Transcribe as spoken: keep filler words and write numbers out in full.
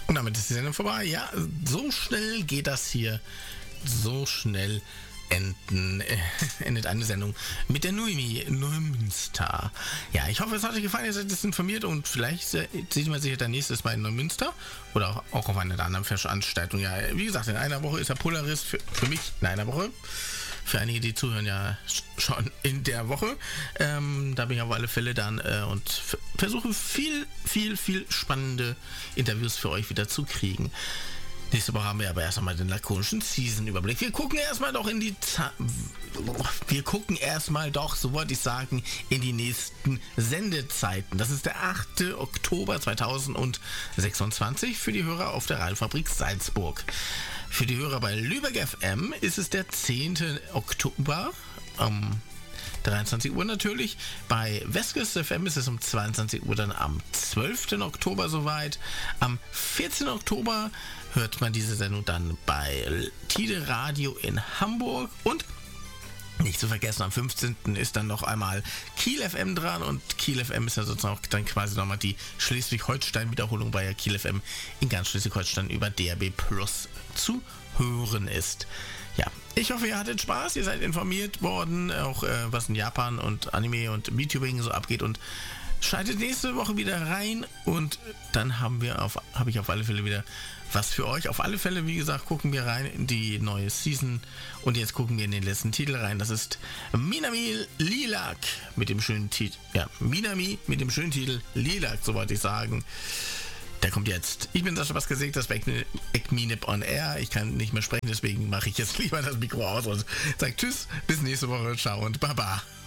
Und damit ist die Sendung vorbei. Ja, so schnell geht das hier. So schnell enden, äh, endet eine Sendung mit der Noemi Neumünster. Ja, ich hoffe, es hat euch gefallen. Ihr seid jetzt informiert und vielleicht äh, sieht man sich ja dann nächstes Mal in Neumünster oder auch, auch auf einer anderen Veranstaltung. Ja, wie gesagt, in einer Woche ist der Polaris für, für mich in einer Woche. Für einige, die zuhören, ja schon in der Woche. Ähm, da bin ich auf alle Fälle dann äh, und f- versuche viel, viel, viel spannende Interviews für euch wieder zu kriegen. Nächste Woche haben wir aber erst einmal den lakonischen Season-Überblick. Wir gucken erstmal doch in die... Ta- wir gucken erstmal doch, so wollte ich sagen, in die nächsten Sendezeiten. Das ist der achte Oktober zweitausendsechsundzwanzig für die Hörer auf der Radiofabrik Salzburg. Für die Hörer bei Lübeck F M ist es der zehnte Oktober, um dreiundzwanzig Uhr natürlich. Bei Westküste F M ist es um zweiundzwanzig Uhr dann am zwölften Oktober soweit. Am vierzehnten Oktober hört man diese Sendung dann bei Tide Radio in Hamburg. Und nicht zu vergessen, am fünfzehnten ist dann noch einmal Kiel F M dran. Und Kiel F M ist ja sozusagen dann quasi nochmal die Schleswig-Holstein-Wiederholung, bei der Kiel F M in ganz Schleswig-Holstein über D A B Plus zu hören ist. Ja, ich hoffe, ihr hattet Spaß, ihr seid informiert worden, auch äh, was in Japan und Anime und VTubing so abgeht, und schaltet nächste Woche wieder rein und dann haben wir auf, habe ich auf alle Fälle wieder was für euch. Auf alle Fälle, wie gesagt, gucken wir rein in die neue Season und jetzt gucken wir in den letzten Titel rein. Das ist Minami Lilac mit dem schönen Titel, ja, Minami mit dem schönen Titel Lilac, so wollte ich sagen. Der kommt jetzt. Ich bin Sascha Baskesig, das war Ekminip on Air. Ich kann nicht mehr sprechen, deswegen mache ich jetzt lieber das Mikro aus und sage Tschüss, bis nächste Woche, ciao und baba.